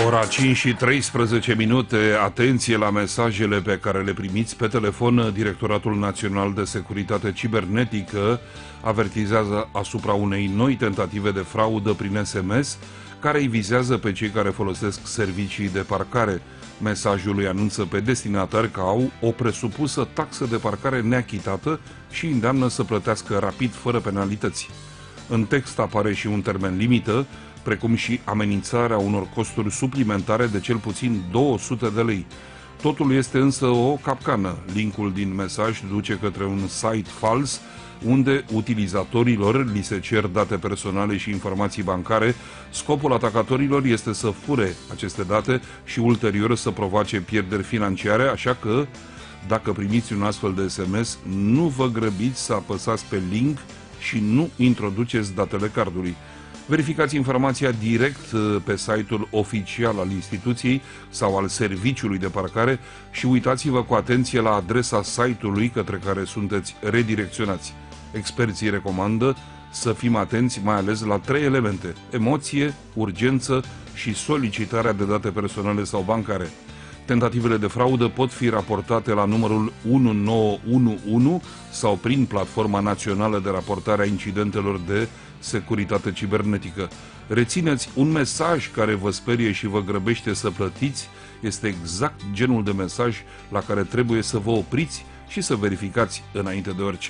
Ora 5 și 13 minute, atenție la mesajele pe care le primiți pe telefon. Directoratul Național de Securitate Cibernetică avertizează asupra unei noi tentative de fraudă prin SMS care îi vizează pe cei care folosesc servicii de parcare. Mesajul îi anunță pe destinatari că au o presupusă taxă de parcare neachitată și îndeamnă să plătească rapid, fără penalități. În text apare și un termen limită, precum și amenințarea unor costuri suplimentare de cel puțin 200 de lei. Totul este însă o capcană. Linkul din mesaj duce către un site fals, unde utilizatorilor li se cer date personale și informații bancare. Scopul atacatorilor este să fure aceste date și ulterior să provoace pierderi financiare, așa că, dacă primiți un astfel de SMS, nu vă grăbiți să apăsați pe link și nu introduceți datele cardului. Verificați informația direct pe site-ul oficial al instituției sau al serviciului de parcare și uitați-vă cu atenție la adresa site-ului către care sunteți redirecționați. Experții recomandă să fim atenți mai ales la 3 elemente: emoție, urgență și solicitarea de date personale sau bancare. Tentativele de fraudă pot fi raportate la numărul 1911 sau prin Platforma Națională de Raportare a Incidentelor de Securitate Cibernetică. Rețineți, un mesaj care vă sperie și vă grăbește să plătiți este exact genul de mesaj la care trebuie să vă opriți și să verificați înainte de orice.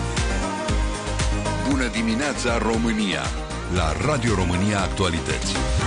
Bună dimineața, România! La Radio România Actualități.